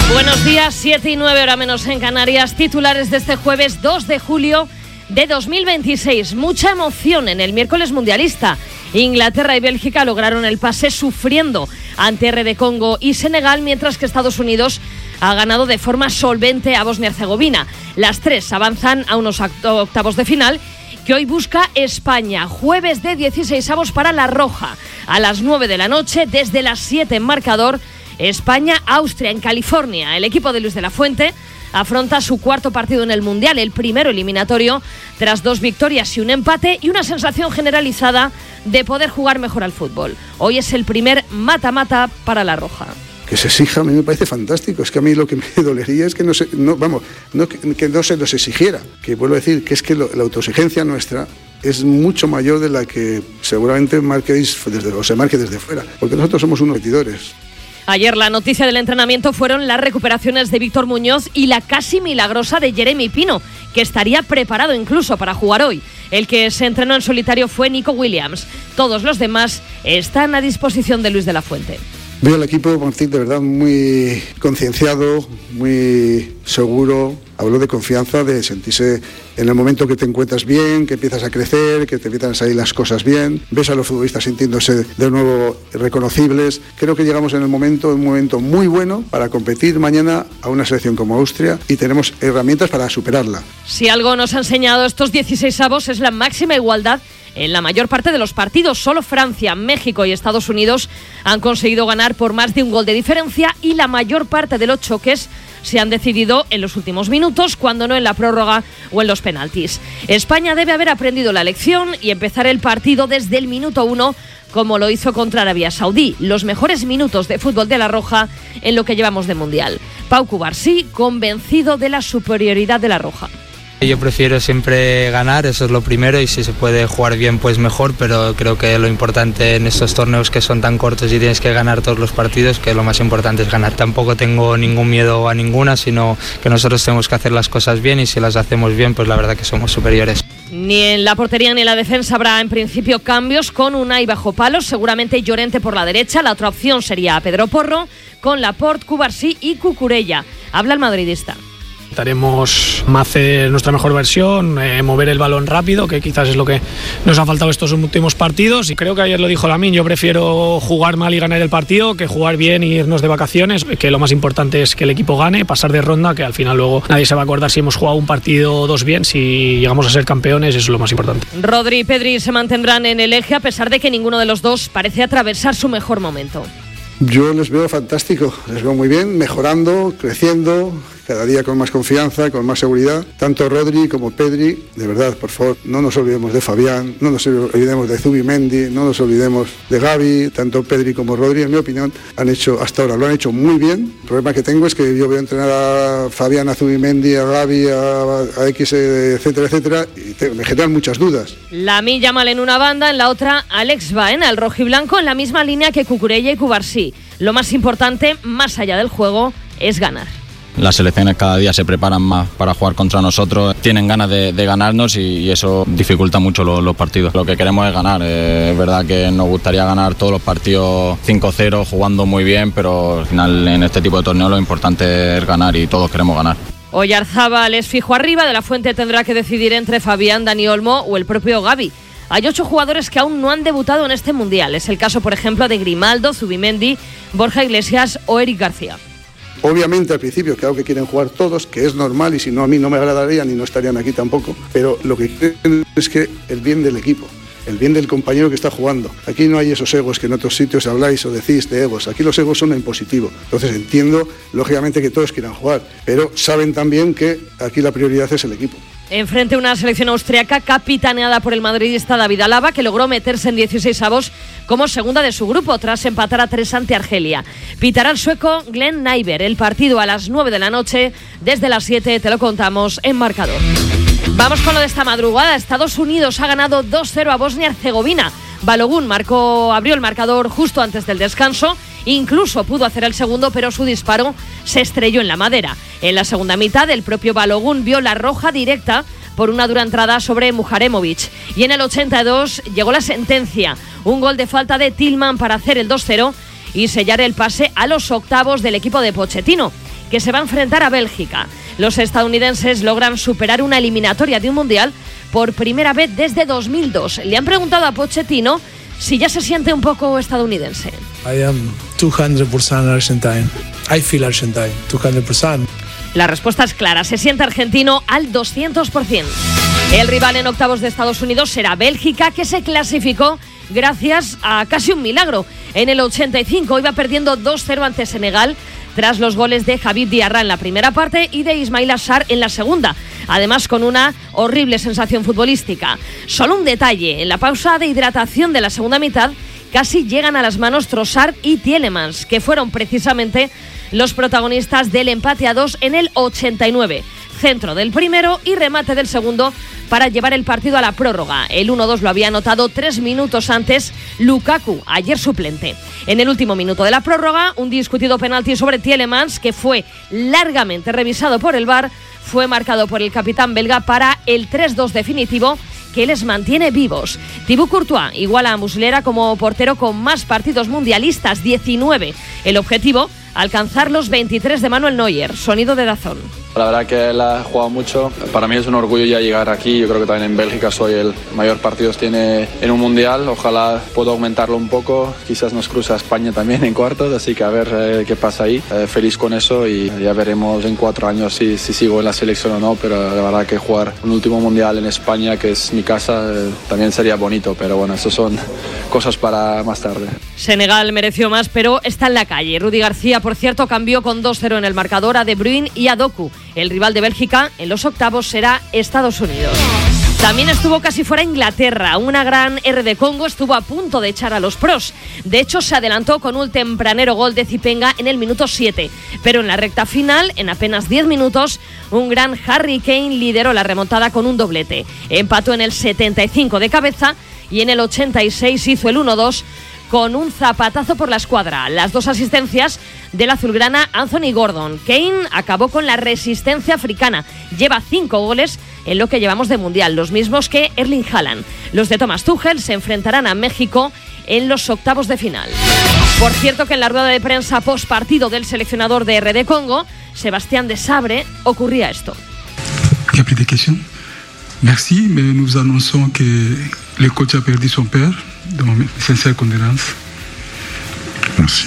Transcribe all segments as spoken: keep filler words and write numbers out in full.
Buenos días, siete y nueve, hora menos en Canarias. Titulares de este jueves dos de julio de dos mil veintiséis. Mucha emoción en el miércoles mundialista. Inglaterra y Bélgica lograron el pase sufriendo ante R D Congo y Senegal, mientras que Estados Unidos ha ganado de forma solvente a Bosnia y Herzegovina. Las tres avanzan a unos octavos de final que hoy busca España. Jueves de dieciseisavos para La Roja. A las nueve de la noche, desde las siete en marcador, España-Austria en California. El equipo de Luis de la Fuente afronta su cuarto partido en el Mundial, el primero eliminatorio, tras dos victorias y un empate y una sensación generalizada de poder jugar mejor al fútbol. Hoy es el primer mata-mata para La Roja. Que se exija, a mí me parece fantástico. Es que a mí lo que me dolería es que no se, no, vamos, no, que, que no se nos exigiera. Que vuelvo a decir que es que lo, la autoexigencia nuestra es mucho mayor de la que seguramente marquéis desde, o se marque desde fuera, porque nosotros somos unos competidores. Ayer la noticia del entrenamiento fueron las recuperaciones de Víctor Muñoz y la casi milagrosa de Jeremy Pino, que estaría preparado incluso para jugar hoy. El que se entrenó en solitario fue Nico Williams. Todos los demás están a disposición de Luis de la Fuente. Veo al equipo, de verdad, muy concienciado, muy seguro. Hablo de confianza, de sentirse en el momento que te encuentras bien, que empiezas a crecer, que te empiezan a salir las cosas bien. Ves a los futbolistas sintiéndose de nuevo reconocibles. Creo que llegamos en el momento, un momento muy bueno para competir mañana a una selección como Austria y tenemos herramientas para superarla. Si algo nos ha enseñado estos dieciseisavos es la máxima igualdad en la mayor parte de los partidos. Solo Francia, México y Estados Unidos han conseguido ganar por más de un gol de diferencia y la mayor parte de los choques se han decidido en los últimos minutos, cuando no en la prórroga o en los penaltis. España debe haber aprendido la lección y empezar el partido desde el minuto uno, como lo hizo contra Arabia Saudí. Los mejores minutos de fútbol de La Roja en lo que llevamos de Mundial. Pau Cubarsí, convencido de la superioridad de La Roja. Yo prefiero siempre ganar, eso es lo primero, y si se puede jugar bien pues mejor, pero creo que lo importante en estos torneos que son tan cortos y tienes que ganar todos los partidos, que lo más importante es ganar. Tampoco tengo ningún miedo a ninguna, sino que nosotros tenemos que hacer las cosas bien y si las hacemos bien pues la verdad que somos superiores. Ni en la portería ni en la defensa habrá en principio cambios, con Unai bajo palos, seguramente Llorente por la derecha. La otra opción sería Pedro Porro, con Laporte, Cubarsí y Cucurella. Habla el madridista. Intentaremos hacer nuestra mejor versión, eh, mover el balón rápido, que quizás es lo que nos ha faltado estos últimos partidos. Y creo que ayer lo dijo Lamine, yo prefiero jugar mal y ganar el partido que jugar bien y irnos de vacaciones, que lo más importante es que el equipo gane, pasar de ronda, que al final luego nadie se va a acordar si hemos jugado un partido o dos bien. Si llegamos a ser campeones, eso es lo más importante. Rodri y Pedri se mantendrán en el eje, a pesar de que ninguno de los dos parece atravesar su mejor momento. Yo les veo fantástico, les veo muy bien, mejorando, creciendo, cada día con más confianza, con más seguridad. Tanto Rodri como Pedri, de verdad, por favor, no nos olvidemos de Fabián, no nos olvidemos de Zubimendi, no nos olvidemos de Gavi. Tanto Pedri como Rodri, en mi opinión, han hecho hasta ahora, lo han hecho muy bien. El problema que tengo es que yo voy a entrenar a Fabián, a Zubimendi, a Gavi, a, a X, etcétera, etcétera, y te, me generan muchas dudas. Lamine Yamal en una banda, en la otra Alex Baena, el rojiblanco, en la misma línea que Cucurella y Cubarsí. Lo más importante, más allá del juego, es ganar. Las selecciones cada día se preparan más para jugar contra nosotros, tienen ganas de, de ganarnos y, y eso dificulta mucho los, los partidos. Lo que queremos es ganar, eh, es verdad que nos gustaría ganar todos los partidos cinco cero, jugando muy bien, pero al final en este tipo de torneos lo importante es ganar y todos queremos ganar. Oyarzábal es fijo arriba, De la Fuente tendrá que decidir entre Fabián, Dani Olmo o el propio Gavi. Hay ocho jugadores que aún no han debutado en este Mundial. Es el caso, por ejemplo, de Grimaldo, Zubimendi, Borja Iglesias o Eric García. Obviamente al principio claro que quieren jugar todos, que es normal y si no a mí no me agradarían y no estarían aquí tampoco, pero lo que quieren es que el bien del equipo, el bien del compañero que está jugando. Aquí no hay esos egos que en otros sitios habláis o decís de egos, aquí los egos son en positivo. Entonces entiendo lógicamente que todos quieran jugar, pero saben también que aquí la prioridad es el equipo. Enfrente una selección austriaca capitaneada por el madridista David Alaba, que logró meterse en dieciseisavos como segunda de su grupo tras empatar a tres ante Argelia. Pitará el sueco Glenn Nyberg. El partido a las nueve de la noche, desde las siete te lo contamos en marcador. Vamos con lo de esta madrugada. Estados Unidos ha ganado dos cero a Bosnia y Herzegovina. Balogun marcó, abrió el marcador justo antes del descanso. Incluso pudo hacer el segundo, pero su disparo se estrelló en la madera. En la segunda mitad, el propio Balogun vio la roja directa por una dura entrada sobre Mujaremovic. Y en el ochenta y dos llegó la sentencia. Un gol de falta de Tillman para hacer el dos cero y sellar el pase a los octavos del equipo de Pochettino, que se va a enfrentar a Bélgica. Los estadounidenses logran superar una eliminatoria de un mundial por primera vez desde dos mil dos. Le han preguntado a Pochettino si ya se siente un poco estadounidense. I am two hundred percent Argentine. I feel Argentine, two hundred percent. La respuesta es clara, se siente argentino al doscientos por ciento. El rival en octavos de Estados Unidos será Bélgica, que se clasificó gracias a casi un milagro. En el ochenta y cinco iba perdiendo dos cero ante Senegal, tras los goles de Habib Diarra en la primera parte y de Ismaïla Sarr en la segunda, además con una horrible sensación futbolística. Solo un detalle, en la pausa de hidratación de la segunda mitad casi llegan a las manos Trossard y Tielemans, que fueron precisamente los protagonistas del empate a dos en el ochenta y nueve. Centro del primero y remate del segundo para llevar el partido a la prórroga. El uno dos lo había anotado tres minutos antes Lukaku, ayer suplente. En el último minuto de la prórroga, un discutido penalti sobre Tielemans, que fue largamente revisado por el V A R, fue marcado por el capitán belga para el tres dos definitivo, que les mantiene vivos. Thibaut Courtois iguala a Muslera como portero con más partidos mundialistas, diecinueve. El objetivo, alcanzar los veintitrés de Manuel Neuer. Sonido de Dazón. La verdad que él ha jugado mucho. Para mí es un orgullo ya llegar aquí. Yo creo que también en Bélgica soy el mayor partidos tiene en un mundial. Ojalá pueda aumentarlo un poco. Quizás nos cruza España también en cuartos, así que a ver eh, qué pasa ahí. Eh, feliz con eso y ya veremos en cuatro años si, si sigo en la selección o no. Pero la verdad que jugar un último mundial en España, que es mi casa, eh, también sería bonito. Pero bueno, eso son cosas para más tarde. Senegal mereció más, pero está en la calle. Rudy García, por cierto, cambió con dos cero en el marcador a De Bruyne y a Doku. El rival de Bélgica en los octavos será Estados Unidos. También estuvo casi fuera Inglaterra. Una gran R D Congo estuvo a punto de echar a los pros. De hecho, se adelantó con un tempranero gol de Zipenga en el minuto siete. Pero en la recta final, en apenas diez minutos, un gran Harry Kane lideró la remontada con un doblete. Empató en el setenta y cinco de cabeza y en el ochenta y seis hizo el uno dos con un zapatazo por la escuadra. Las dos asistencias del azulgrana Anthony Gordon. Kane acabó con la resistencia africana. Lleva cinco goles en lo que llevamos de Mundial, los mismos que Erling Haaland. Los de Thomas Tuchel se enfrentarán a México en los octavos de final. Por cierto, que en la rueda de prensa post partido del seleccionador de R D Congo, Sebastián de Sabre, ocurría esto. ¿Qué plus de questions? Merci, mais nous annonçons que le coach a perdu son père. Donc, sincère condoléances. Merci.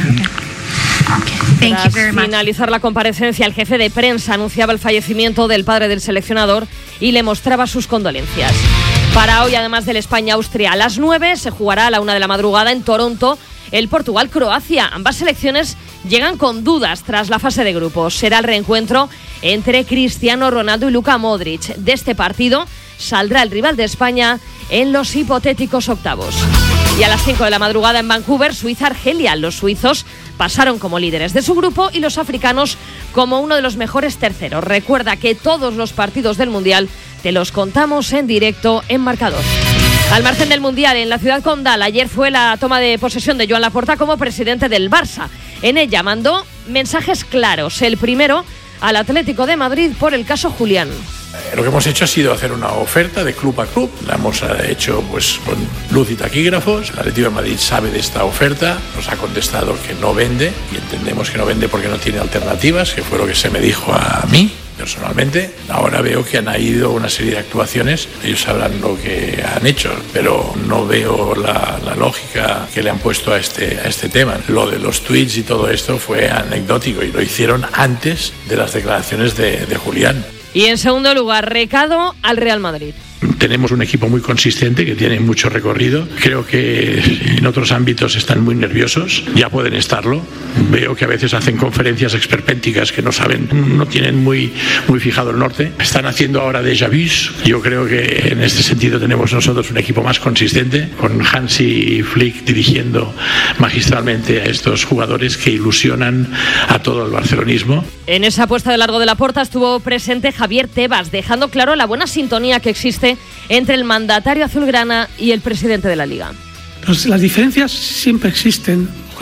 Tras finalizar la comparecencia, el jefe de prensa anunciaba el fallecimiento del padre del seleccionador y le mostraba sus condolencias. Para hoy, además del España-Austria a las nueve, se jugará a la una de la madrugada en Toronto el Portugal-Croacia. Ambas selecciones llegan con dudas tras la fase de grupos. Será el reencuentro entre Cristiano Ronaldo y Luka Modric. De este partido saldrá el rival de España en los hipotéticos octavos. Y a las cinco de la madrugada en Vancouver, Suiza-Argelia. Los suizos pasaron como líderes de su grupo y los africanos como uno de los mejores terceros. Recuerda que todos los partidos del Mundial te los contamos en directo en Marcador. Al margen del Mundial, en la ciudad condal, ayer fue la toma de posesión de Joan Laporta como presidente del Barça. En ella mandó mensajes claros. El primero al Atlético de Madrid por el caso Julián. Lo que hemos hecho ha sido hacer una oferta de club a club. La hemos hecho pues con luz y taquígrafos. El Atlético de Madrid sabe de esta oferta, nos ha contestado que no vende y entendemos que no vende porque no tiene alternativas, que fue lo que se me dijo a mí personalmente. Ahora veo que han ido una serie de actuaciones, ellos sabrán lo que han hecho, pero no veo la, la lógica que le han puesto a este, a este tema. Lo de los tweets y todo esto fue anecdótico y lo hicieron antes de las declaraciones de, de Julián. Y en segundo lugar, recado al Real Madrid. Tenemos un equipo muy consistente que tiene mucho recorrido. Creo que en otros ámbitos están muy nerviosos, ya pueden estarlo. Veo que a veces hacen conferencias esperpénticas que no saben, no tienen muy, muy fijado el norte. Están haciendo ahora déjà vus. Yo creo que en este sentido tenemos nosotros un equipo más consistente, con Hansi Flick dirigiendo magistralmente a estos jugadores que ilusionan a todo el barcelonismo. En esa puesta de largo de Laporta estuvo presente Javier Tebas, dejando claro la buena sintonía que existe entre el mandatario azulgrana y el presidente de la Liga. Pues las diferencias siempre existen.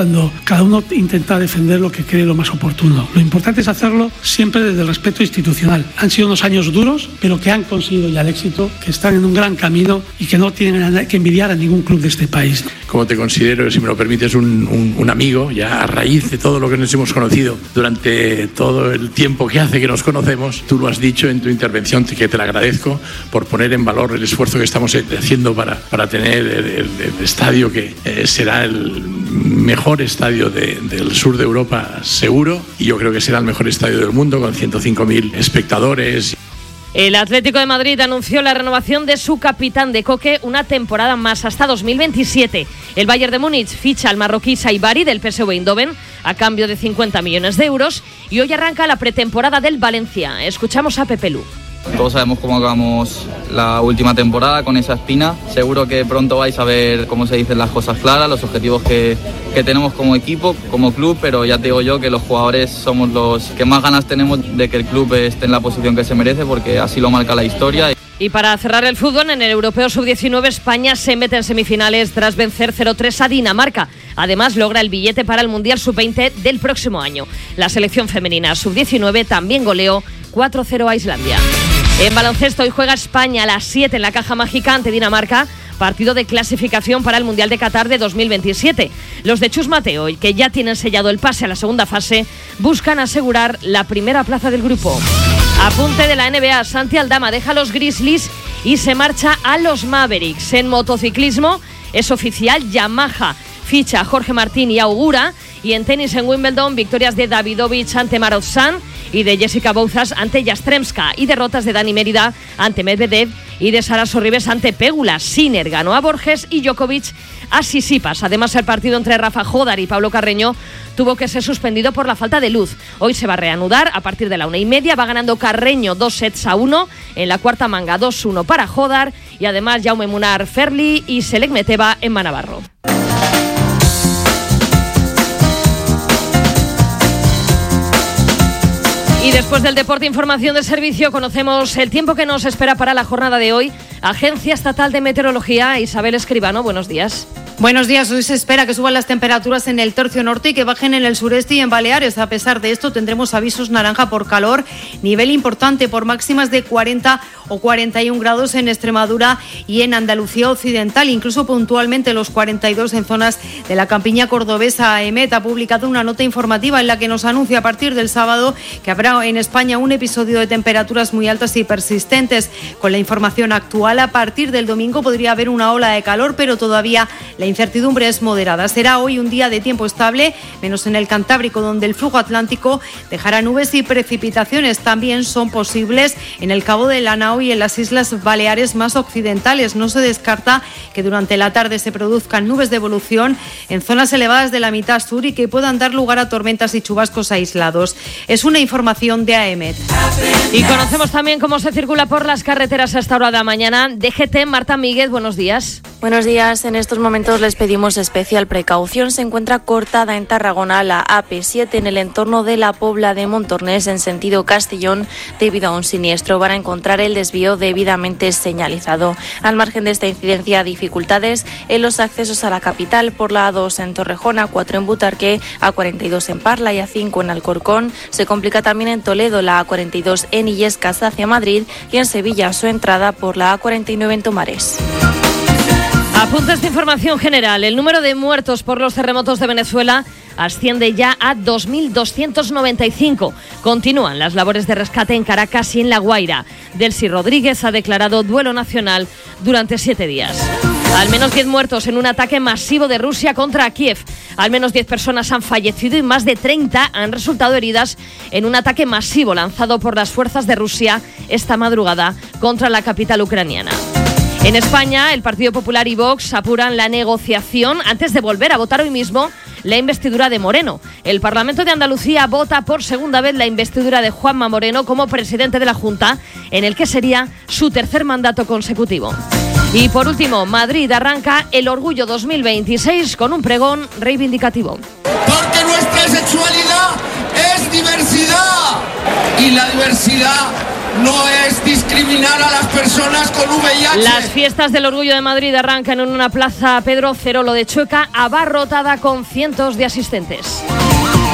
cuando cada uno intenta defender lo que cree lo más oportuno. Lo importante es hacerlo siempre desde el respeto institucional. Han sido unos años duros, pero que han conseguido ya el éxito, que están en un gran camino y que no tienen que envidiar a ningún club de este país. Como te considero, si me lo permites, un, un, un amigo, ya a raíz de todo lo que nos hemos conocido durante todo el tiempo que hace que nos conocemos, tú lo has dicho en tu intervención, que te lo agradezco, por poner en valor el esfuerzo que estamos haciendo para, para tener el, el, el estadio que eh, será el mejor estadio de, del sur de Europa seguro, y yo creo que será el mejor estadio del mundo con ciento cinco mil espectadores. El Atlético de Madrid anunció la renovación de su capitán de Coque una temporada más hasta dos mil veintisiete. El Bayern de Múnich ficha al marroquí Saibari del P S V Eindhoven a cambio de cincuenta millones de euros y hoy arranca la pretemporada del Valencia. Escuchamos a Pepe Lu. Todos sabemos cómo acabamos la última temporada con esa espina. Seguro que pronto vais a ver cómo se dicen las cosas claras, los objetivos que, que tenemos como equipo, como club, pero ya te digo yo que los jugadores somos los que más ganas tenemos de que el club esté en la posición que se merece, porque así lo marca la historia. Y para cerrar el fútbol, en el Europeo sub diecinueve, España se mete en semifinales tras vencer cero tres a Dinamarca. Además, logra el billete para el Mundial sub veinte del próximo año. La selección femenina sub diecinueve también goleó cuatro cero a Islandia. En baloncesto, hoy juega España a las siete en la Caja Mágica ante Dinamarca, partido de clasificación para el Mundial de Qatar de dos mil veintisiete. Los de Chus Mateo, que ya tienen sellado el pase a la segunda fase, buscan asegurar la primera plaza del grupo. Apunte de la N B A, Santi Aldama deja a los Grizzlies y se marcha a los Mavericks. En motociclismo es oficial, Yamaha ficha a Jorge Martín y Augura. Y en tenis, en Wimbledon, victorias de Davidovich ante Marozsan y de Jessica Bouzas ante Yastremska, y derrotas de Dani Mérida ante Medvedev y de Sara Sorribes ante Pegula. Sinner ganó a Borges y Djokovic a Sisipas. Además, el partido entre Rafa Jodar y Pablo Carreño tuvo que ser suspendido por la falta de luz. Hoy se va a reanudar a partir de la una y media. Va ganando Carreño dos sets a uno. En la cuarta manga dos uno para Jodar. Y además Jaume Munar Ferli y Selek Meteva en Manavarro. Y después del deporte, información de servicio, conocemos el tiempo que nos espera para la jornada de hoy. Agencia Estatal de Meteorología, Isabel Escribano, buenos días. Buenos días. Hoy se espera que suban las temperaturas en el tercio norte y que bajen en el sureste y en Baleares. A pesar de esto, tendremos avisos naranja por calor, nivel importante por máximas de cuarenta o cuarenta y un grados en Extremadura y en Andalucía Occidental, incluso puntualmente los cuarenta y dos en zonas de la campiña cordobesa. EMET ha publicado una nota informativa en la que nos anuncia a partir del sábado que habrá en España un episodio de temperaturas muy altas y persistentes. Con la información actual, a partir del domingo podría haber una ola de calor, pero todavía la incertidumbre es moderada. Será hoy un día de tiempo estable, menos en el Cantábrico, donde el flujo atlántico dejará nubes y precipitaciones. También son posibles en el Cabo de Lanao y en las Islas Baleares más occidentales. No se descarta que durante la tarde se produzcan nubes de evolución en zonas elevadas de la mitad sur y que puedan dar lugar a tormentas y chubascos aislados. Es una información de AEMET. Y conocemos también cómo se circula por las carreteras a esta hora de la mañana. D G T, Marta Míguez, buenos días. Buenos días. En estos momentos les pedimos especial precaución. Se encuentra cortada en Tarragona la A P siete en el entorno de la Pobla de Montornés en sentido Castellón debido a un siniestro. Van a encontrar el desvío debidamente señalizado. Al margen de esta incidencia, dificultades en los accesos a la capital por la A dos en Torrejón, A cuatro en Butarque, A cuarenta y dos en Parla y A cinco en Alcorcón. Se complica también en Toledo la A cuarenta y dos en Illescas hacia Madrid y en Sevilla su entrada por la A cuarenta y nueve en Tomares. Apuntes de información general. El número de muertos por los terremotos de Venezuela asciende ya a dos mil doscientos noventa y cinco. Continúan las labores de rescate en Caracas y en La Guaira. Delcy Rodríguez ha declarado duelo nacional durante siete días. Al menos diez muertos en un ataque masivo de Rusia contra Kiev. Al menos diez personas han fallecido y más de treinta han resultado heridas en un ataque masivo lanzado por las fuerzas de Rusia esta madrugada contra la capital ucraniana. En España, el Partido Popular y Vox apuran la negociación antes de volver a votar hoy mismo la investidura de Moreno. El Parlamento de Andalucía vota por segunda vez la investidura de Juanma Moreno como presidente de la Junta, en el que sería su tercer mandato consecutivo. Y por último, Madrid arranca el Orgullo dos mil veintiséis con un pregón reivindicativo. Porque nuestra sexualidad es es diversidad. Y la diversidad no es discriminar a las personas con V I H. Las fiestas del Orgullo de Madrid arrancan en una plaza Pedro Cerolo de Chueca abarrotada con cientos de asistentes.